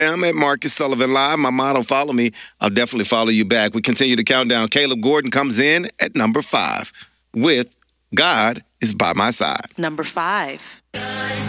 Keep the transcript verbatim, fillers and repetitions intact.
I'm at Marcus Sullivan Live. My motto, follow me. I'll definitely follow you back. We continue the countdown. Caleb Gordon comes in at number five with God is by My Side. Number five.